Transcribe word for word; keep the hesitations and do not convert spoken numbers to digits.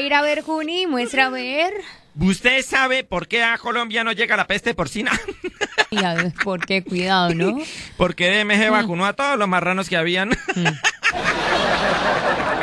ir a ver, Juni? Muestra a ver. ¿Usted sabe por qué a Colombia no llega la peste porcina? Y a ver, ¿por qué? Cuidado, ¿no? Porque D M G vacunó a todos los marranos que habían. Mm.